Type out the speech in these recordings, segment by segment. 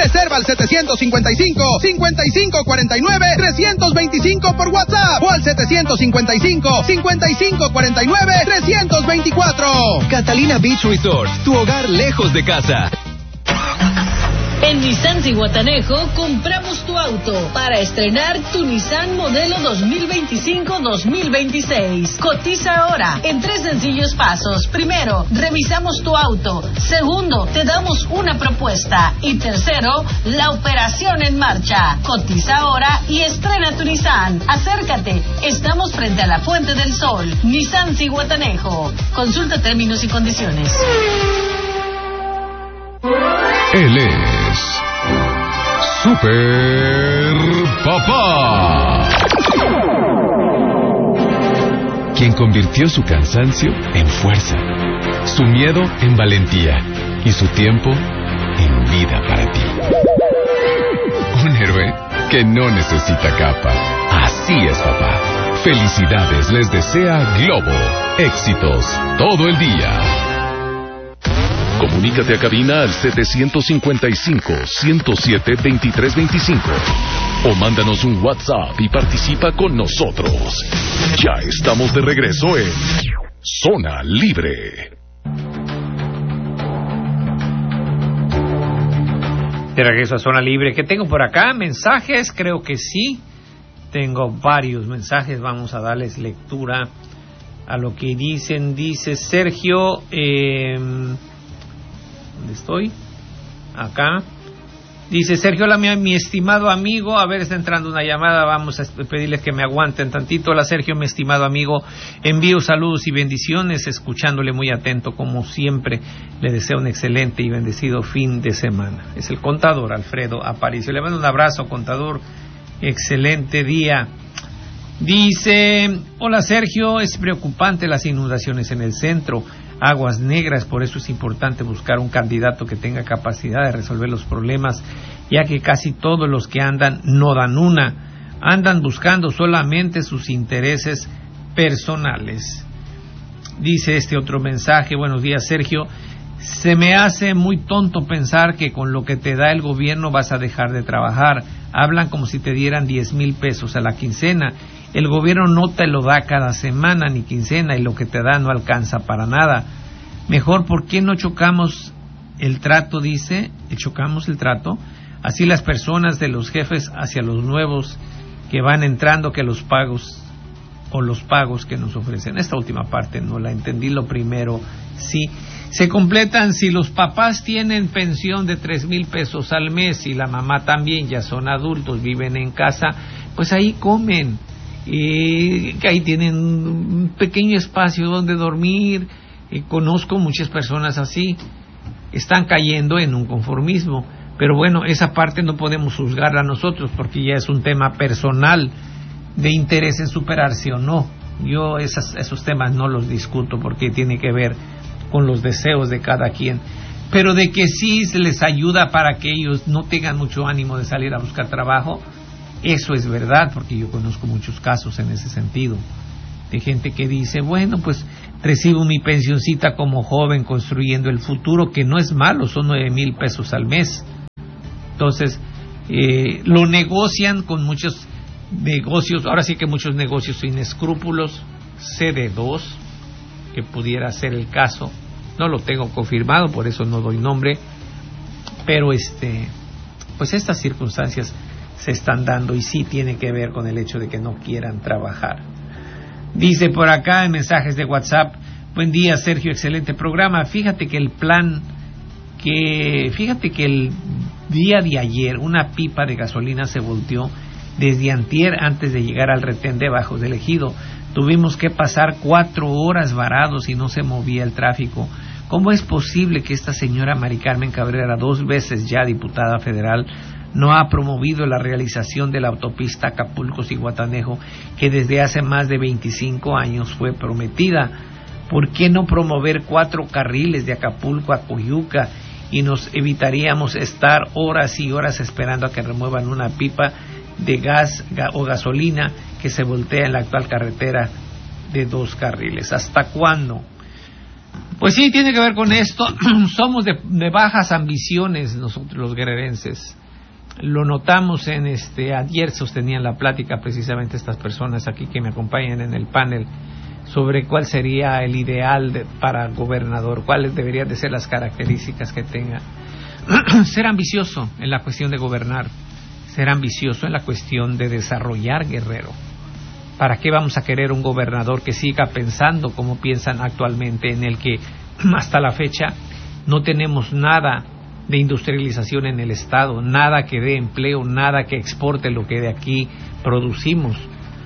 Reserva al 755-5549-325 por WhatsApp o al 755-5549-324. Catalina Beach Resort, tu hogar lejos de casa. En Nissan Zihuatanejo compramos tu auto para estrenar tu Nissan modelo 2025-2026. Cotiza ahora en 3 sencillos pasos. Primero, revisamos tu auto. Segundo, te damos una propuesta. Y tercero, la operación en marcha. Cotiza ahora y estrena tu Nissan. Acércate. Estamos frente a la Fuente del Sol. Nissan Zihuatanejo. Consulta términos y condiciones. Él es Super Papá, quien convirtió su cansancio en fuerza, su miedo en valentía y su tiempo en vida para ti. Un héroe que no necesita capa. Así es, papá. Felicidades les desea Globo. Éxitos todo el día. Comunícate a cabina al 755-107-2325 o mándanos un WhatsApp y participa con nosotros. Ya estamos de regreso en Zona Libre. De regreso a Zona Libre. ¿Qué tengo por acá? ¿Mensajes? Creo que sí. Tengo varios mensajes. Vamos a darles lectura a lo que dicen. Dice Sergio... ¿Dónde estoy? Acá. Dice Sergio, hola mi estimado amigo. A ver, está entrando una llamada. Vamos a pedirles que me aguanten tantito. Hola Sergio, mi estimado amigo. Envío saludos y bendiciones, escuchándole muy atento como siempre. Le deseo un excelente y bendecido fin de semana. Es el contador Alfredo Aparicio. Le mando un abrazo, contador. Excelente día. Dice, hola Sergio, es preocupante las inundaciones en el centro, aguas negras, por eso es importante buscar un candidato que tenga capacidad de resolver los problemas, ya que casi todos los que andan no dan una, andan buscando solamente sus intereses personales. Dice este otro mensaje, buenos días Sergio, se me hace muy tonto pensar que con lo que te da el gobierno vas a dejar de trabajar. Hablan como si te dieran 10,000 pesos a la quincena. El gobierno no te lo da cada semana ni quincena y lo que te da no alcanza para nada. Mejor, ¿por qué no chocamos el trato? Dice, chocamos el trato. Así las personas de los jefes hacia los nuevos que van entrando, que los pagos que nos ofrecen. Esta última parte no la entendí, lo primero sí. Se completan si los papás tienen pensión de 3,000 pesos al mes y la mamá también, ya son adultos, viven en casa, pues ahí comen. Que ahí tienen un pequeño espacio donde dormir. Conozco muchas personas así, están cayendo en un conformismo, pero bueno, esa parte no podemos juzgarla nosotros porque ya es un tema personal de interés en superarse o no. Yo esos temas no los discuto porque tiene que ver con los deseos de cada quien, pero de que sí se les ayuda para que ellos no tengan mucho ánimo de salir a buscar trabajo. Eso es verdad, porque yo conozco muchos casos en ese sentido, de gente que dice, bueno, pues recibo mi pensioncita como joven construyendo el futuro, que no es malo, son 9,000 pesos al mes. Entonces, lo negocian con muchos negocios, ahora sí que muchos negocios sin escrúpulos, sé de dos, que pudiera ser el caso, no lo tengo confirmado, por eso no doy nombre, pero pues estas circunstancias se están dando y sí tiene que ver con el hecho de que no quieran trabajar. Dice por acá en mensajes de WhatsApp, buen día Sergio, excelente programa. Fíjate que el día de ayer una pipa de gasolina se volteó desde antier antes de llegar al retén de Bajos del Ejido. Tuvimos que pasar 4 horas varados y no se movía el tráfico. ¿Cómo es posible que esta señora Mari Carmen Cabrera, 2 veces ya diputada federal, no ha promovido la realización de la autopista Acapulco-Zihuatanejo, que desde hace más de 25 años fue prometida? ¿Por qué no promover 4 carriles de Acapulco a Coyuca y nos evitaríamos estar horas y horas esperando a que remuevan una pipa de gas o gasolina que se voltea en la actual carretera de 2 carriles? ¿Hasta cuándo? Pues sí, tiene que ver con esto. Somos de bajas ambiciones nosotros los guerrerenses. Lo notamos ayer sostenían la plática precisamente estas personas aquí que me acompañan en el panel sobre cuál sería el ideal para gobernador, cuáles deberían de ser las características que tenga. Ser ambicioso en la cuestión de gobernar, ser ambicioso en la cuestión de desarrollar Guerrero. ¿Para qué vamos a querer un gobernador que siga pensando como piensan actualmente, en el que hasta la fecha no tenemos nada de industrialización en el Estado, nada que dé empleo, nada que exporte lo que de aquí producimos?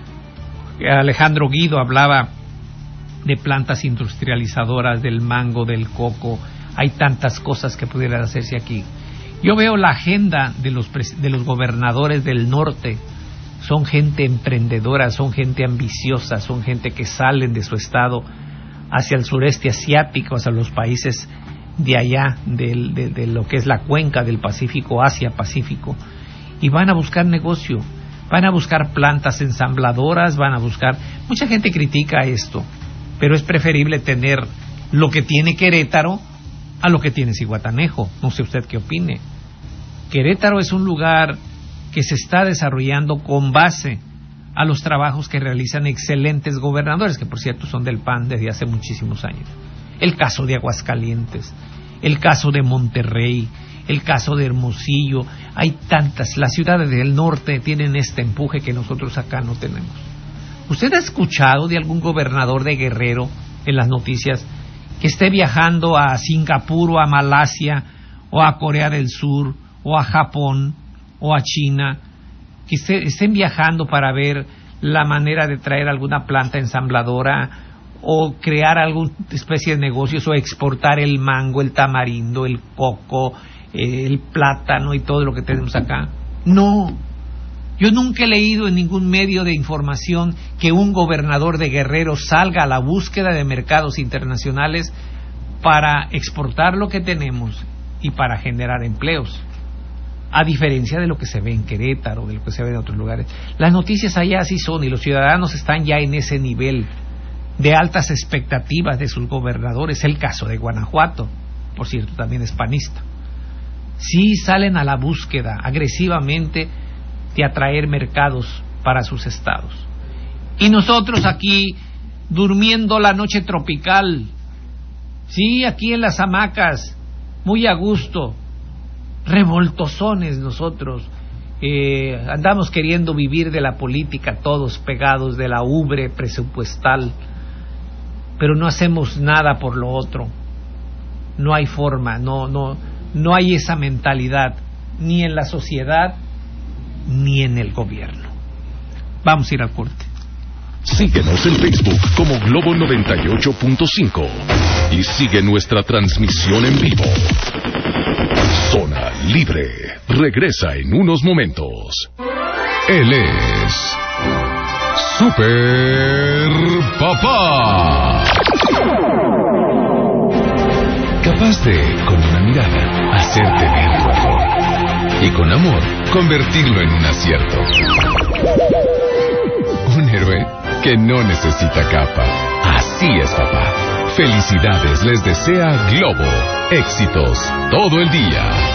Alejandro Guido hablaba de plantas industrializadoras, del mango, del coco. Hay tantas cosas que pudieran hacerse aquí. Yo veo la agenda de los gobernadores del norte. Son gente emprendedora, son gente ambiciosa, son gente que salen de su estado hacia el sureste asiático, hacia los países de allá, de lo que es la cuenca del Pacífico, Asia-Pacífico, y van a buscar negocio, van a buscar plantas ensambladoras, van a buscar... Mucha gente critica esto, pero es preferible tener lo que tiene Querétaro a lo que tiene Zihuatanejo. No sé usted qué opine. Querétaro es un lugar que se está desarrollando con base a los trabajos que realizan excelentes gobernadores, que por cierto son del PAN desde hace muchísimos años. El caso de Aguascalientes, el caso de Monterrey, el caso de Hermosillo. Hay tantas. Las ciudades del norte tienen este empuje que nosotros acá no tenemos. ¿Usted ha escuchado de algún gobernador de Guerrero en las noticias que esté viajando a Singapur o a Malasia o a Corea del Sur o a Japón o a China, que estén viajando para ver la manera de traer alguna planta ensambladora o crear alguna especie de negocios o exportar el mango, el tamarindo, el coco, el plátano y todo lo que tenemos acá? No. Yo nunca he leído en ningún medio de información que un gobernador de Guerrero salga a la búsqueda de mercados internacionales para exportar lo que tenemos y para generar empleos. A diferencia de lo que se ve en Querétaro, de lo que se ve en otros lugares. Las noticias allá así son, y los ciudadanos están ya en ese nivel de altas expectativas de sus gobernadores. El caso de Guanajuato, por cierto, también es panista. Sí salen a la búsqueda agresivamente de atraer mercados para sus estados. Y nosotros aquí durmiendo la noche tropical, sí, aquí en las hamacas, muy a gusto, revoltosones nosotros, andamos queriendo vivir de la política, todos pegados de la ubre presupuestal, pero no hacemos nada por lo otro. No hay forma, no hay esa mentalidad, ni en la sociedad, ni en el gobierno. Vamos a ir al corte. Síguenos en Facebook como Globo 98.5 y sigue nuestra transmisión en vivo. Zona Libre regresa en unos momentos. Él es Super Papá, capaz de, con una mirada, hacerte ver tu error y con amor convertirlo en un acierto. Un héroe que no necesita capa. Así es, papá. Felicidades les desea Globo. Éxitos todo el día.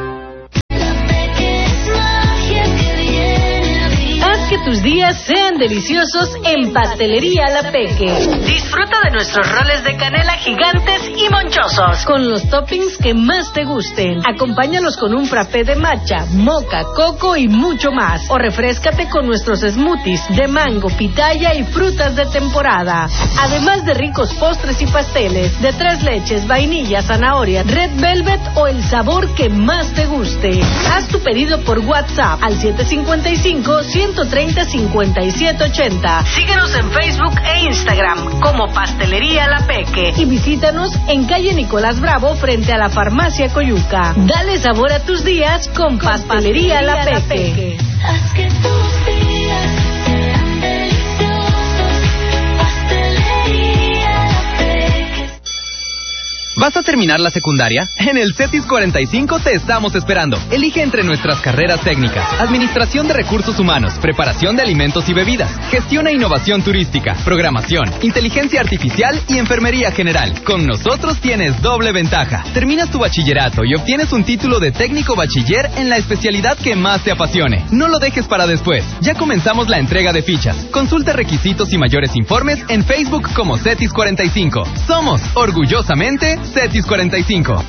Que tus días sean deliciosos en Pastelería La Peque. Disfruta de nuestros roles de canela gigantes y monchosos, con los toppings que más te gusten. Acompáñalos con un frappé de matcha, moca, coco y mucho más. O refréscate con nuestros smoothies de mango, pitaya y frutas de temporada. Además de ricos postres y pasteles de 3 leches, vainilla, zanahoria, red velvet o el sabor que más te guste. Haz tu pedido por WhatsApp al 755-130-5780. Síguenos en Facebook e Instagram como Pastelería La Peque y visítanos en calle Nicolás Bravo frente a la Farmacia Coyuca. Dale sabor a tus días con Pastelería La Peque. Haz que tus días sean deliciosos. Pastelería La Peque. ¿Vas a terminar la secundaria? En el CETIS 45 te estamos esperando. Elige entre nuestras carreras técnicas: Administración de Recursos Humanos, Preparación de Alimentos y Bebidas, Gestión e Innovación Turística, Programación, Inteligencia Artificial y Enfermería General. Con nosotros tienes doble ventaja. Terminas tu bachillerato y obtienes un título de técnico bachiller en la especialidad que más te apasione. No lo dejes para después. Ya comenzamos la entrega de fichas. Consulta requisitos y mayores informes en Facebook como CETIS 45. Somos, orgullosamente, CETIS 45.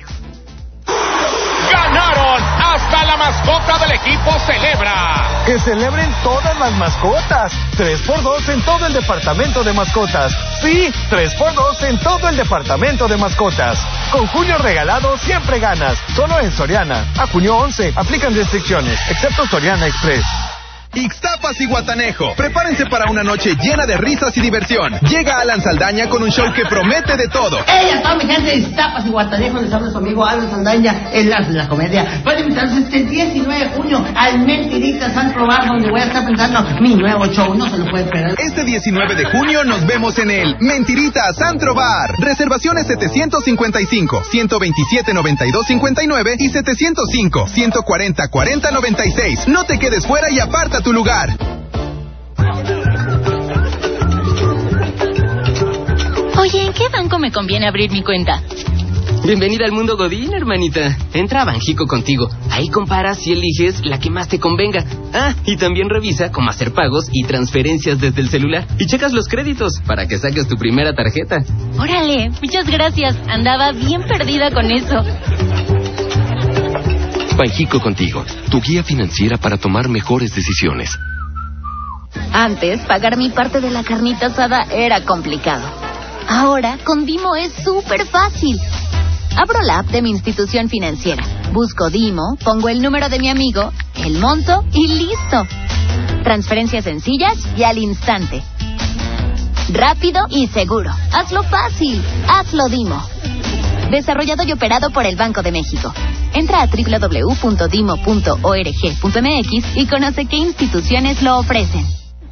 ¡Ganaron! ¡Hasta la mascota del equipo celebra! ¡Que celebren todas las mascotas! 3x2 en todo el departamento de mascotas. Sí, 3x2 en todo el departamento de mascotas. Con junio regalado siempre ganas. Solo en Soriana. A junio 11. Aplican restricciones, excepto Soriana Express. Ixtapas y Guatanejo. Prepárense para una noche llena de risas y diversión. Llega Alan Saldaña con un show que promete de todo. ¡Ey, a toda mi gente de Ixtapas y Guatanejo! Les habla su amigo Alan Saldaña, el as de la comedia. Pueden invitarnos este 19 de junio al Mentiritas Antro Bar, donde voy a estar presentando mi nuevo show. No se lo puede perder. Este 19 de junio nos vemos en el Mentiritas Antro Bar. Reservaciones 755-127-9259 y 705-140-4096. No te quedes fuera y aparta tu lugar. Oye, ¿en qué banco me conviene abrir mi cuenta? Bienvenida al mundo Godín, hermanita. Entra a Banjico Contigo. Ahí comparas y eliges la que más te convenga. Ah, y también revisa cómo hacer pagos y transferencias desde el celular. Y checas los créditos para que saques tu primera tarjeta. Órale, muchas gracias. Andaba bien perdida con eso. Banjico Contigo, tu guía financiera para tomar mejores decisiones. Antes, pagar mi parte de la carnita asada era complicado. Ahora, con Dimo es súper fácil. Abro la app de mi institución financiera, busco Dimo, pongo el número de mi amigo, el monto y listo. Transferencias sencillas y al instante. Rápido y seguro. Hazlo fácil. Hazlo Dimo. Desarrollado y operado por el Banco de México. Entra a www.dimo.org.mx y conoce qué instituciones lo ofrecen.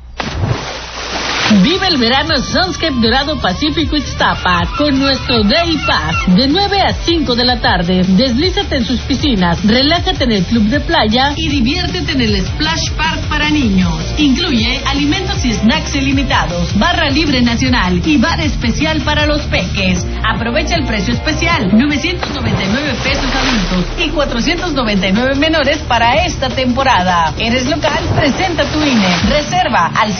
Vive el verano Sunscape Dorado Pacífico Ixtapa con nuestro Day Pass de 9 a 5 de la tarde. Deslízate en sus piscinas, relájate en el club de playa y diviértete en el Splash Park para niños. Incluye alimentos y snacks ilimitados, barra libre nacional y bar especial para los peques. Aprovecha el precio especial, 999 pesos adultos y 499 menores para esta temporada. ¿Eres local? Presenta tu INE. Reserva al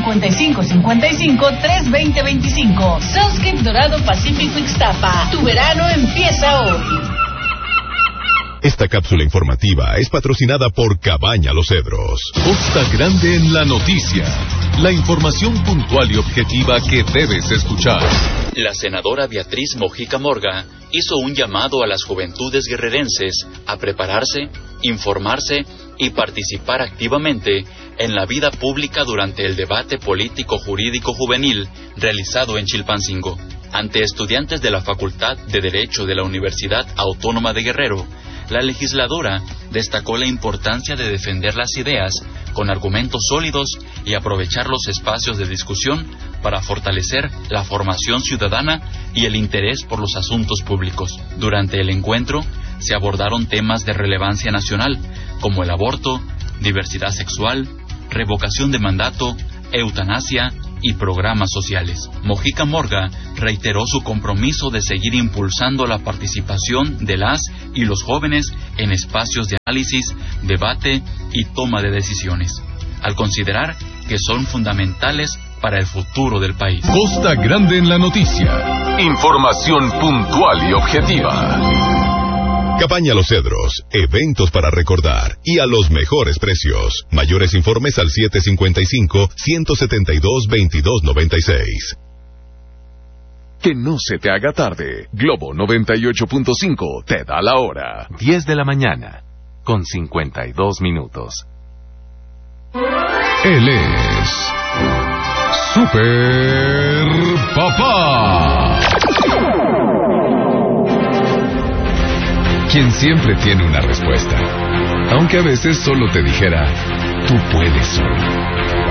755-320-25. Sunscape Dorado Pacífico Ixtapa. Tu verano empieza hoy. Esta cápsula informativa es patrocinada por Cabaña Los Cedros. Costa Grande en la noticia. La información puntual y objetiva que debes escuchar. La senadora Beatriz Mojica Morga hizo un llamado a las juventudes guerrerenses a prepararse, informarse y participar activamente en la vida pública durante el debate político-jurídico juvenil realizado en Chilpancingo. Ante estudiantes de la Facultad de Derecho de la Universidad Autónoma de Guerrero, la legisladora destacó la importancia de defender las ideas con argumentos sólidos y aprovechar los espacios de discusión para fortalecer la formación ciudadana y el interés por los asuntos públicos. Durante el encuentro se abordaron temas de relevancia nacional como el aborto, diversidad sexual, revocación de mandato, eutanasia y programas sociales. Mojica Morga reiteró su compromiso de seguir impulsando la participación de las y los jóvenes en espacios de análisis, debate y toma de decisiones, al considerar que son fundamentales para el futuro del país. Costa Grande en la noticia. Información puntual y objetiva. Cabaña Los Cedros, eventos para recordar y a los mejores precios. Mayores informes al 755-172-2296. Que no se te haga tarde. Globo 98.5 te da la hora. 10 de la mañana, con 52 minutos. Él es Super Papá, quien siempre tiene una respuesta, aunque a veces solo te dijera, tú puedes solo.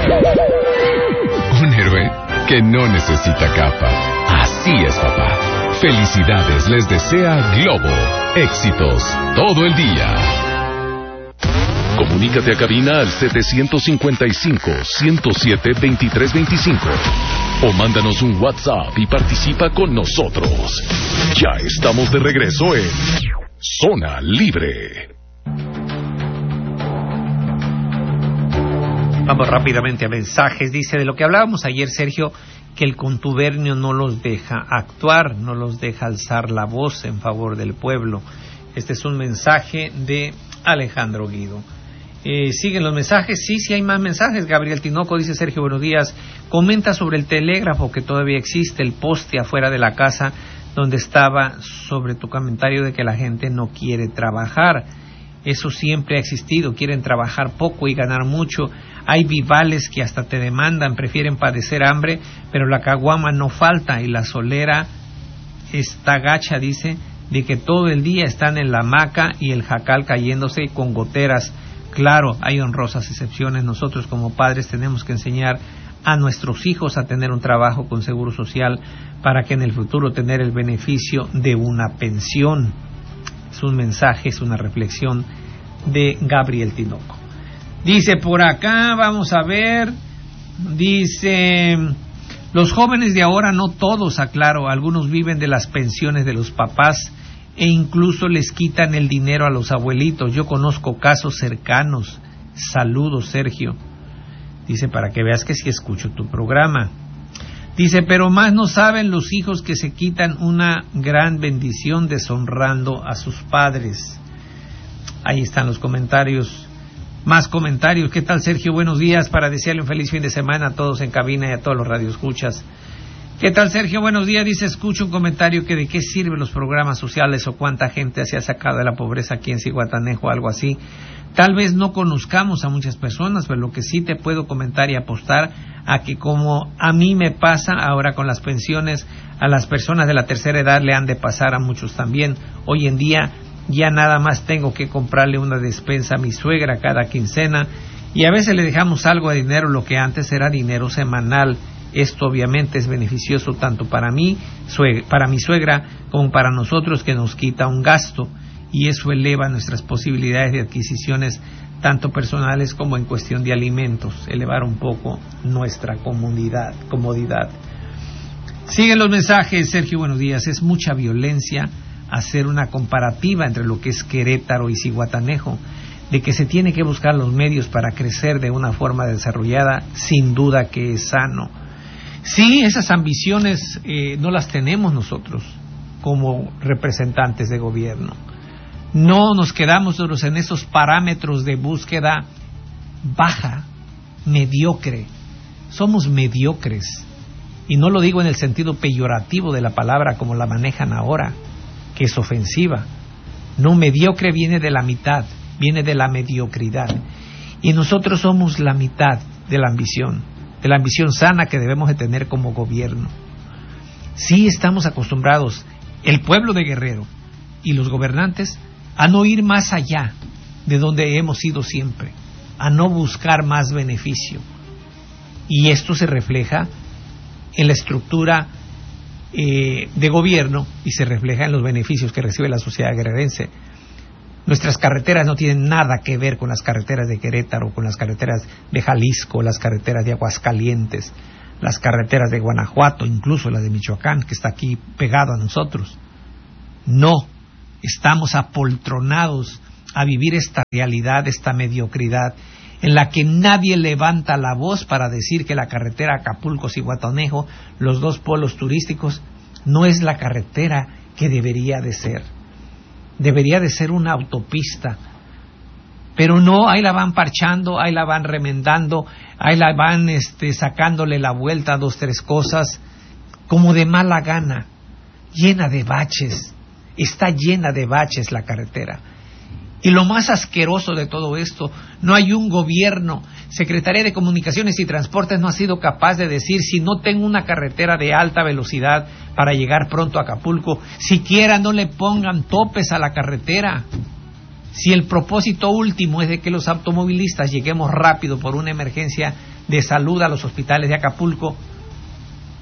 Un héroe que no necesita capa. Así es, papá. Felicidades les desea Globo. Éxitos todo el día. Comunícate a cabina al 755-107-2325 o mándanos un WhatsApp y participa con nosotros. Ya estamos de regreso en Zona Libre. Vamos rápidamente a mensajes. Dice, de lo que hablábamos ayer, Sergio, que el contubernio no los deja actuar, no los deja alzar la voz en favor del pueblo. Este es un mensaje de Alejandro Guido. Siguen los mensajes. Sí, hay más mensajes. Gabriel Tinoco dice, Sergio, buenos días. Comenta sobre el telégrafo que todavía existe, el poste afuera de la casa donde estaba, sobre tu comentario de que la gente no quiere trabajar. Eso siempre ha existido, quieren trabajar poco y ganar mucho. Hay vivales que hasta te demandan, prefieren padecer hambre, pero la caguama no falta y la solera está gacha, dice, de que todo el día están en la hamaca y el jacal cayéndose con goteras. Claro, hay honrosas excepciones. Nosotros como padres tenemos que enseñar a nuestros hijos a tener un trabajo con seguro social para que en el futuro tener el beneficio de una pensión. Es un mensaje, es una reflexión de Gabriel Tinoco. Dice por acá, vamos a ver, dice, los jóvenes de ahora, no todos, aclaro, algunos viven de las pensiones de los papás e incluso les quitan el dinero a los abuelitos. Yo conozco casos cercanos. Saludos, Sergio. Dice, para que veas que sí escucho tu programa. Dice, pero más no saben los hijos que se quitan una gran bendición deshonrando a sus padres. Ahí están los comentarios. Más comentarios. ¿Qué tal, Sergio? Buenos días, para desearle un feliz fin de semana a todos en cabina y a todos los radioescuchas. ¿Qué tal, Sergio? Buenos días. Dice, escucho un comentario que de qué sirven los programas sociales o cuánta gente se ha sacado de la pobreza aquí en Zihuatanejo o algo así. Tal vez no conozcamos a muchas personas, pero lo que sí te puedo comentar y apostar a que como a mí me pasa ahora con las pensiones, a las personas de la tercera edad le han de pasar a muchos también. Hoy en día ya nada más tengo que comprarle una despensa a mi suegra cada quincena y a veces le dejamos algo de dinero, lo que antes era dinero semanal. Esto obviamente es beneficioso tanto para mí, para mi suegra, como para nosotros, que nos quita un gasto y eso eleva nuestras posibilidades de adquisiciones tanto personales como en cuestión de alimentos, elevar un poco nuestra comodidad. Siguen los mensajes, Sergio, buenos días. Es mucha violencia hacer una comparativa entre lo que es Querétaro y Zihuatanejo, de que se tiene que buscar los medios para crecer de una forma desarrollada, sin duda que es sano. Sí, esas ambiciones no las tenemos nosotros como representantes de gobierno. No nos quedamos nosotros en esos parámetros de búsqueda baja, mediocre. Somos mediocres. Y no lo digo en el sentido peyorativo de la palabra como la manejan ahora, que es ofensiva. No, mediocre viene de la mitad, viene de la mediocridad. Y nosotros somos la mitad de la ambición sana que debemos de tener como gobierno. Sí estamos acostumbrados, el pueblo de Guerrero y los gobernantes, a no ir más allá de donde hemos ido siempre, a no buscar más beneficio. Y esto se refleja en la estructura de gobierno y se refleja en los beneficios que recibe la sociedad guerrerense. Nuestras carreteras no tienen nada que ver con las carreteras de Querétaro, con las carreteras de Jalisco, las carreteras de Aguascalientes, las carreteras de Guanajuato, incluso la de Michoacán, que está aquí pegado a nosotros. No, estamos apoltronados a vivir esta realidad, esta mediocridad, en la que nadie levanta la voz para decir que la carretera Acapulco-Zihuatanejo, los dos polos turísticos, no es la carretera que debería de ser. Debería de ser una autopista, pero no, ahí la van parchando, ahí la van remendando, ahí la van sacándole la vuelta a 2, 3 cosas, como de mala gana, llena de baches, está llena de baches la carretera. Y lo más asqueroso de todo esto, no hay un gobierno, Secretaría de Comunicaciones y Transportes no ha sido capaz de decir, si no tengo una carretera de alta velocidad para llegar pronto a Acapulco, siquiera no le pongan topes a la carretera. Si el propósito último es de que los automovilistas lleguemos rápido por una emergencia de salud a los hospitales de Acapulco,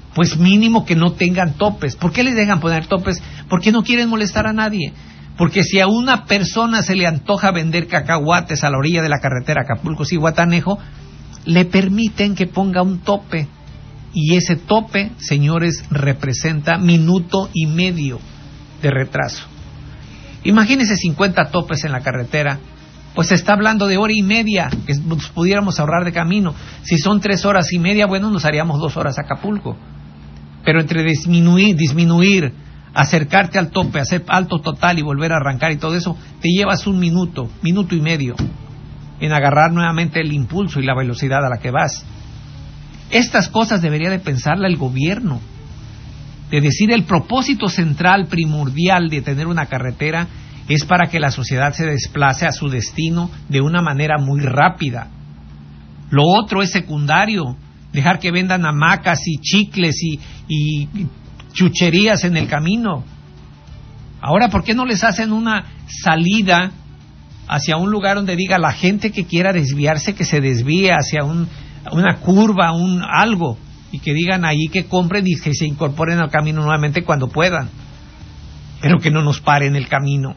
pues mínimo que no tengan topes. ¿Por qué les dejan poner topes? Porque no quieren molestar a nadie. Porque si a una persona se le antoja vender cacahuates a la orilla de la carretera Acapulco-Zihuatanejo, le permiten que ponga un tope. Y ese tope, señores, representa 1.5 minutos de retraso. Imagínense 50 topes en la carretera, pues se está hablando de 1.5 horas que nos pudiéramos ahorrar de camino. Si son 3 horas y media, bueno, nos haríamos 2 horas a Acapulco. Pero entre disminuir, acercarte al tope, hacer alto total y volver a arrancar y todo eso, te llevas 1 minuto, 1.5 minutos en agarrar nuevamente el impulso y la velocidad a la que vas. Estas cosas debería de pensarla el gobierno, de decir el propósito central primordial de tener una carretera es para que la sociedad se desplace a su destino de una manera muy rápida. Lo otro es secundario, dejar que vendan hamacas y chicles y chucherías en el camino. Ahora, ¿por qué no les hacen una salida hacia un lugar donde diga la gente que quiera desviarse, que se desvíe hacia una curva, algo, y que digan ahí que compren y que se incorporen al camino nuevamente cuando puedan, pero que no nos paren el camino?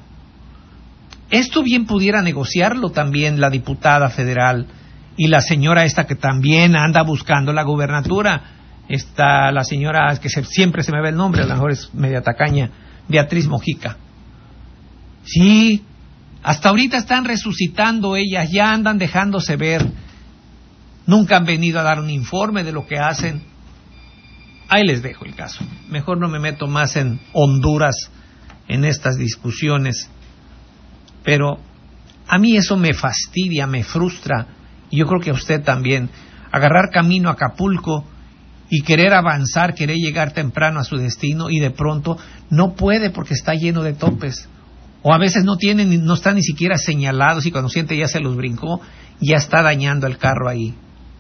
Esto bien pudiera negociarlo también la diputada federal y la señora esta que también anda buscando la gubernatura, la señora que siempre se me ve el nombre, a lo mejor es media tacaña, Beatriz Mojica. Sí, hasta ahorita están resucitando ellas, ya andan dejándose ver. Nunca han venido a dar un informe de lo que hacen. Ahí les dejo el caso. Mejor no me meto más en Honduras, en estas discusiones. Pero a mí eso me fastidia, me frustra. Y yo creo que a usted también. Agarrar camino a Acapulco y querer avanzar, querer llegar temprano a su destino y de pronto no puede porque está lleno de topes. O a veces no están ni siquiera señalados y cuando siente ya se los brincó, ya está dañando el carro ahí.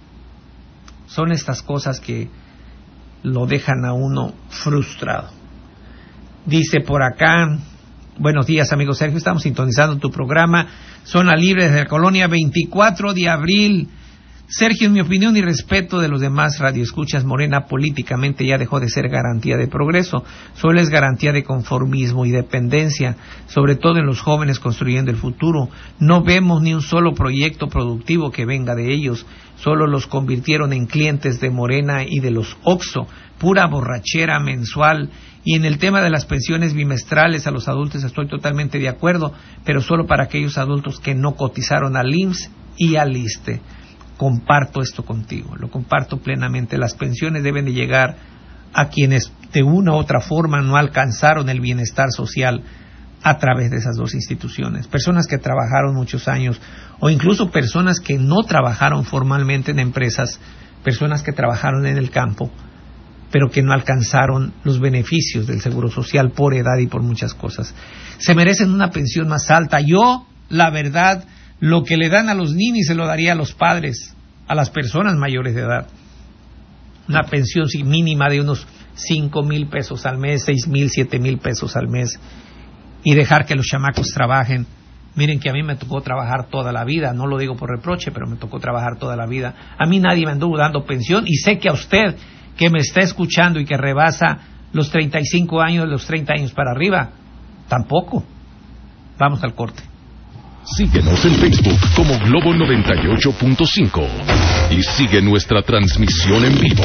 Son estas cosas que lo dejan a uno frustrado. Dice por acá, buenos días amigo Sergio, estamos sintonizando tu programa Zona Libre desde la colonia 24 de abril. Sergio, en mi opinión y respeto de los demás radioescuchas, Morena políticamente ya dejó de ser garantía de progreso, solo es garantía de conformismo y dependencia, sobre todo en los jóvenes construyendo el futuro. No vemos ni un solo proyecto productivo que venga de ellos, solo los convirtieron en clientes de Morena y de los OXXO, pura borrachera mensual. Y en el tema de las pensiones bimestrales a los adultos estoy totalmente de acuerdo, pero solo para aquellos adultos que no cotizaron al IMSS y al ISSSTE. Comparto esto contigo, lo comparto plenamente. Las pensiones deben de llegar a quienes de una u otra forma no alcanzaron el bienestar social a través de esas dos instituciones. Personas que trabajaron muchos años o incluso personas que no trabajaron formalmente en empresas, personas que trabajaron en el campo, pero que no alcanzaron los beneficios del Seguro Social por edad y por muchas cosas. Se merecen una pensión más alta. Yo, la verdad, lo que le dan a los ninis se lo daría a los padres, a las personas mayores de edad. Una pensión mínima de unos 5,000 pesos al mes, 6,000, 7,000 pesos al mes. Y dejar que los chamacos trabajen. Miren que a mí me tocó trabajar toda la vida, no lo digo por reproche, pero me tocó trabajar toda la vida. A mí nadie me anduvo dando pensión y sé que a usted que me está escuchando y que rebasa los 35 años, los 30 años para arriba, tampoco. Vamos al corte. Síguenos en Facebook como Globo 98.5 y sigue nuestra transmisión en vivo.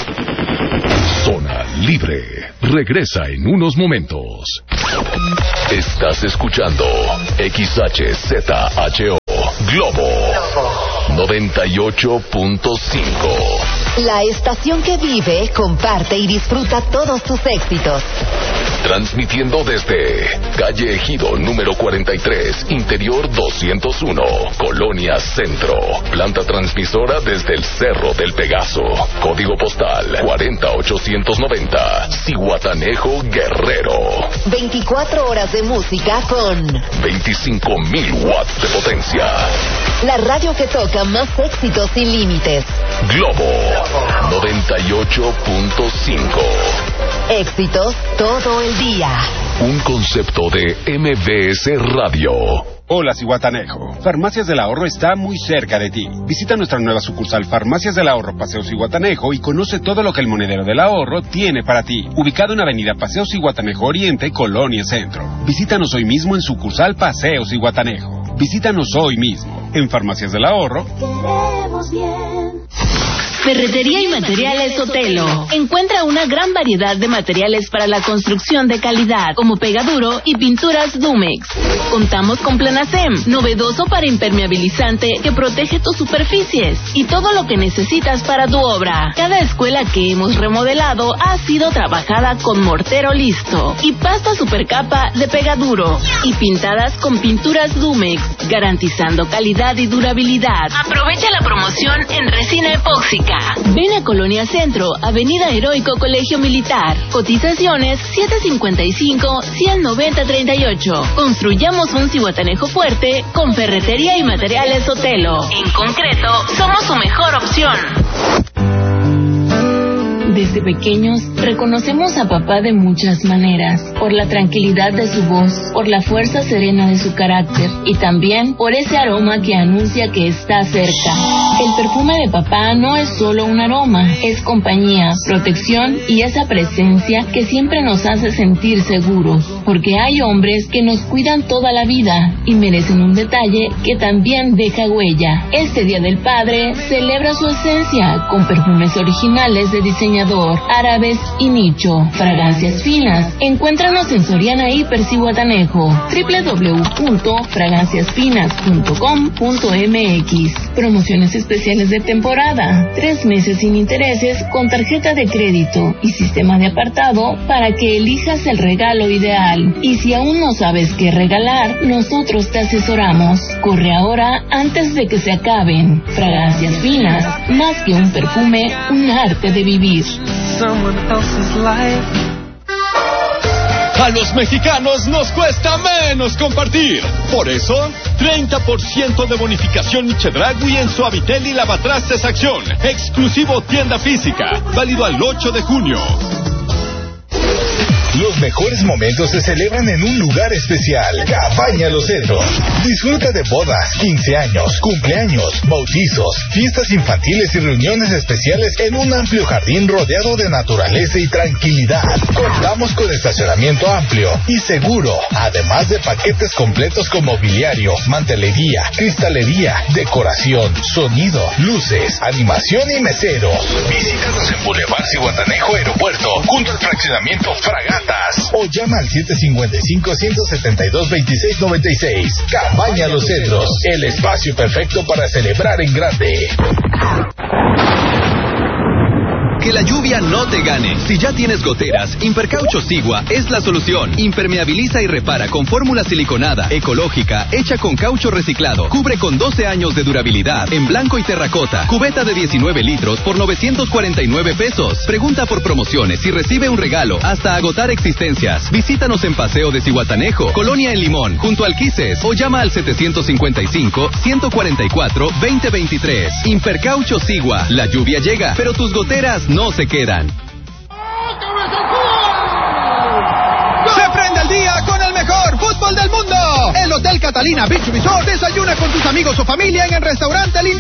Zona Libre regresa en unos momentos. Estás escuchando XHZHO Globo 98.5. La estación que vive, comparte y disfruta todos tus éxitos. Transmitiendo desde calle Ejido número 43, interior 201, Colonia Centro. Planta transmisora desde el Cerro del Pegaso. Código postal 40890, Zihuatanejo, Guerrero. 24 horas de música con 25,000 watts de potencia. La radio que toca más éxitos sin límites. Globo 98.5. Éxitos todo el día. Un concepto de MBS Radio. Hola, Zihuatanejo. Farmacias del Ahorro está muy cerca de ti. Visita nuestra nueva sucursal Farmacias del Ahorro Paseo Zihuatanejo y conoce todo lo que el Monedero del Ahorro tiene para ti. Ubicado en Avenida Paseo Zihuatanejo Oriente, Colonia Centro. Visítanos hoy mismo en sucursal Paseo Zihuatanejo. Visítanos hoy mismo en Farmacias del Ahorro. Queremos bien. Ferretería y Materiales Otelo. Encuentra una gran variedad de materiales para la construcción de calidad, como pegaduro y pinturas Dumex. Contamos con Planacem, novedoso para impermeabilizante que protege tus superficies y todo lo que necesitas para tu obra. Cada escuela que hemos remodelado ha sido trabajada con mortero listo y pasta supercapa de pegaduro y pintadas con pinturas Dumex, garantizando calidad y durabilidad. Aprovecha la promoción en resina epóxica. Ven a Colonia Centro, Avenida Heroico Colegio Militar. Cotizaciones 755-190-38. Construyamos un Zihuatanejo fuerte con Ferretería y Materiales Otelo. En concreto, somos su mejor opción. Desde pequeños, reconocemos a papá de muchas maneras, por la tranquilidad de su voz, por la fuerza serena de su carácter y también por ese aroma que anuncia que está cerca. El perfume de papá no es solo un aroma, es compañía, protección y esa presencia que siempre nos hace sentir seguros, porque hay hombres que nos cuidan toda la vida y merecen un detalle que también deja huella. Este Día del Padre celebra su esencia con perfumes originales de diseñador, árabes y nicho, fragancias finas. Encuéntranos en Soriana Hiper Zihuatanejo, www.fraganciasfinas.com.mx. Promociones especiales de temporada, 3 meses sin intereses con tarjeta de crédito y sistema de apartado para que elijas el regalo ideal. Y si aún no sabes qué regalar, nosotros te asesoramos. Corre ahora antes de que se acaben. Fragancias Finas, más que un perfume, un arte de vivir. A los mexicanos nos cuesta menos compartir. Por eso, 30% de bonificación y Chedragui en Suavitel y Lavatrastes Acción. Exclusivo tienda física. Válido al 8 de junio. Los mejores momentos se celebran en un lugar especial. Cabaña Los Cedros. Disfruta de bodas, 15 años, cumpleaños, bautizos, fiestas infantiles y reuniones especiales en un amplio jardín rodeado de naturaleza y tranquilidad. Contamos con estacionamiento amplio y seguro, además de paquetes completos con mobiliario, mantelería, cristalería, decoración, sonido, luces, animación y meseros. Visítanos en Boulevard Zihuatanejo Aeropuerto, junto al fraccionamiento Fragata. O llama al 755-172-2696. Cabaña Los Cedros, el espacio perfecto para celebrar en grande. Que la lluvia no te gane. Si ya tienes goteras, Impercaucho Sigua es la solución. Impermeabiliza y repara con fórmula siliconada, ecológica, hecha con caucho reciclado. Cubre con 12 años de durabilidad, en blanco y terracota. Cubeta de 19 litros por 949 pesos. Pregunta por promociones y recibe un regalo hasta agotar existencias. Visítanos en Paseo de Zihuatanejo, Colonia El Limón, junto al Quises, o llama al 755-144-2023. Impercaucho Sigua. La lluvia llega, pero tus goteras no se quedan. Se prende el día con el mejor fútbol del mundo. El Hotel Catalina Beach Resort desayuna con tus amigos o familia en el restaurante